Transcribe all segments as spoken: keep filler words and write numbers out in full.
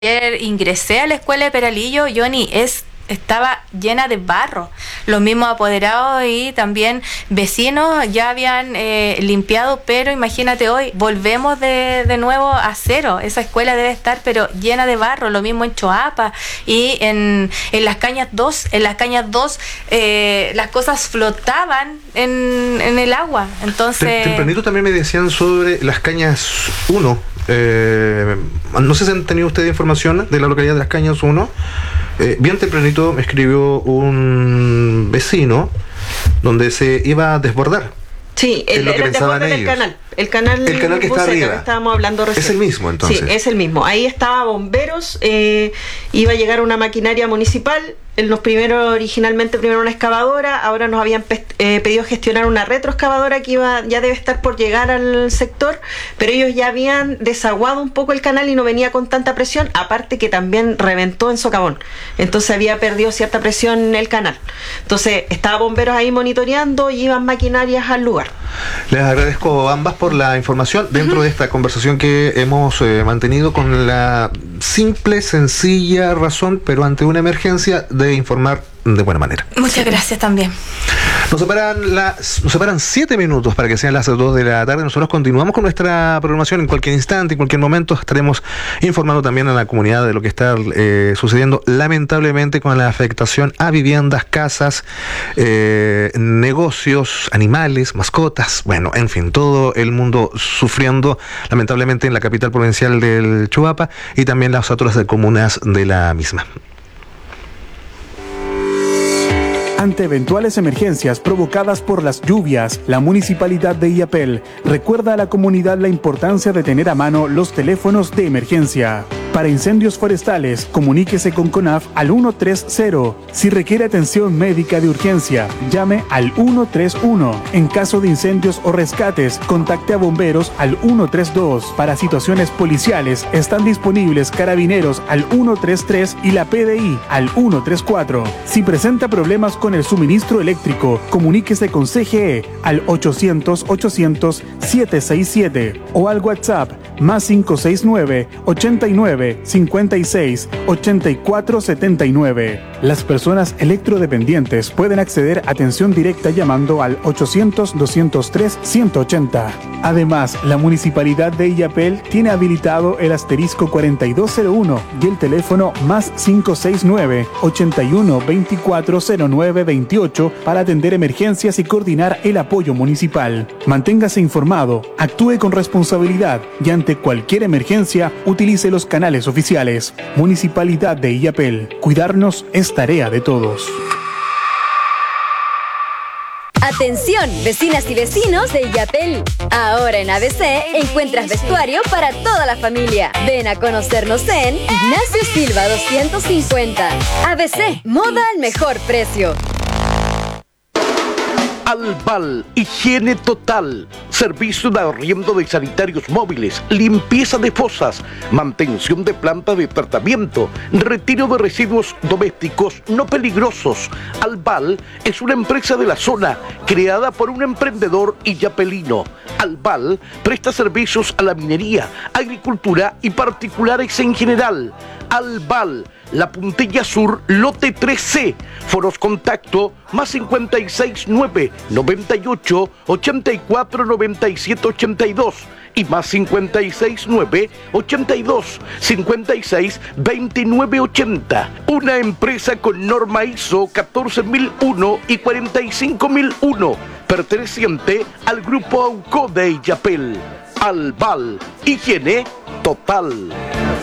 Ayer ingresé a la escuela de Peralillo, Johnny, es estaba llena de barro. Los mismos apoderados y también vecinos ya habían eh, limpiado, pero imagínate hoy, volvemos de, de nuevo a cero. Esa escuela debe estar pero llena de barro, lo mismo en Choapa y en, en las cañas dos, en las cañas dos eh, las cosas flotaban en, en el agua. Entonces... Tempranito también me decían sobre las cañas uno. Eh, no sé si han tenido ustedes información de la localidad de las Cañas uno. Eh, bien tempranito me escribió un vecino donde se iba a desbordar. Sí, el, lo que el desborde del canal. El canal, el canal que está Buceta, arriba. Que estábamos hablando recién. Es el mismo, entonces. Sí, es el mismo. Ahí estaba bomberos, eh, iba a llegar una maquinaria municipal. Los primeros, originalmente primero una excavadora, ahora nos habían pe- eh, pedido gestionar una retroexcavadora que iba, ya debe estar por llegar al sector, pero ellos ya habían desaguado un poco el canal y no venía con tanta presión, aparte que también reventó en socavón, entonces había perdido cierta presión en el canal. Entonces estaba bomberos ahí monitoreando y iban maquinarias al lugar. Les agradezco a ambas por la información dentro uh-huh. de esta conversación que hemos eh, mantenido con la simple, sencilla razón, pero ante una emergencia, de informar de buena manera. Muchas gracias también. Nos separan, las, nos separan siete minutos para que sean las dos de la tarde. Nosotros continuamos con nuestra programación en cualquier instante, en cualquier momento. Estaremos informando también a la comunidad de lo que está eh, sucediendo, lamentablemente, con la afectación a viviendas, casas, eh, negocios, animales, mascotas. Bueno, en fin, todo el mundo sufriendo, lamentablemente, en la capital provincial del Choapa y también las otras comunas de la misma. Ante eventuales emergencias provocadas por las lluvias, la Municipalidad de Illapel recuerda a la comunidad la importancia de tener a mano los teléfonos de emergencia. Para incendios forestales, comuníquese con CONAF al ciento treinta. Si requiere atención médica de urgencia, llame al ciento treinta y uno. En caso de incendios o rescates, contacte a bomberos al ciento treinta y dos. Para situaciones policiales, están disponibles carabineros al ciento treinta y tres y la P D I al ciento treinta y cuatro. Si presenta problemas con el suministro eléctrico, comuníquese con C G E al ochocientos, ochocientos, setecientos sesenta y siete o al WhatsApp más cinco seis nueve, ochenta y nueve, cincuenta y seis, ochenta y cuatro setenta y nueve. Las personas electrodependientes pueden acceder a atención directa llamando al ochocientos, doscientos tres, ciento ochenta. Además, la Municipalidad de Illapel tiene habilitado el asterisco cuarenta y dos cero uno y el teléfono más cinco seis nueve, ochenta y uno, veinticuatro, cero nueve veintiocho para atender emergencias y coordinar el apoyo municipal. Manténgase informado, actúe con responsabilidad y ante cualquier emergencia utilice los canales oficiales. Municipalidad de Illapel. Cuidarnos es tarea de todos. Atención, vecinas y vecinos de Illapel. Ahora en A B C encuentras vestuario para toda la familia. Ven a conocernos en Ignacio Silva doscientos cincuenta. A B C, moda al mejor precio. Albal, higiene total, servicio de arriendo de sanitarios móviles, limpieza de fosas, mantención de planta de tratamiento, retiro de residuos domésticos no peligrosos. Albal es una empresa de la zona creada por un emprendedor illapelino. Albal presta servicios a la minería, agricultura y particulares en general. Albal, La Puntilla Sur, lote tres C. Foros contacto más cincuenta y seis nueve, noventa y ocho, ochenta y cuatro, noventa y siete, ochenta y dos y más cincuenta y seis nueve, ochenta y dos, cincuenta y seis, veintinueve ochenta. Una empresa con norma I S O catorce mil uno y cuarenta y cinco mil uno, perteneciente al grupo AUCO de Illapel. Albal, higiene total.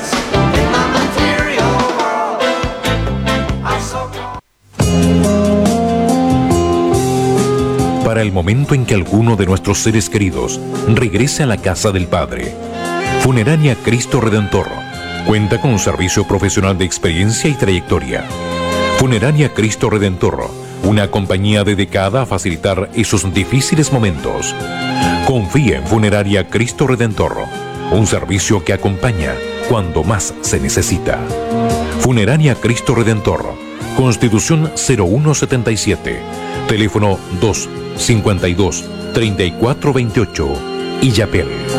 Para el momento en que alguno de nuestros seres queridos regrese a la casa del Padre, Funeraria Cristo Redentor cuenta con un servicio profesional de experiencia y trayectoria. Funeraria Cristo Redentor, una compañía dedicada a facilitar esos difíciles momentos. Confía en Funeraria Cristo Redentor, un servicio que acompaña cuando más se necesita. Funeraria Cristo Redentor, Constitución cero uno setenta y siete, teléfono dos cincuenta y dos, treinta y cuatro veintiocho, Illapel.